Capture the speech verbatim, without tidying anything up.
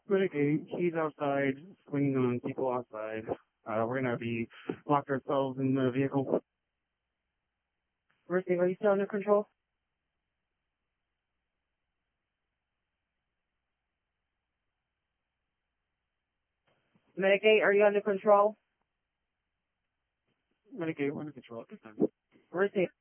Renegade, he's outside, swinging on people outside. Uh, we're gonna be locked ourselves in the vehicle. Mercy, are you still under control? Renegade, are you under control? Renegade, we're under control at this time. Mercy.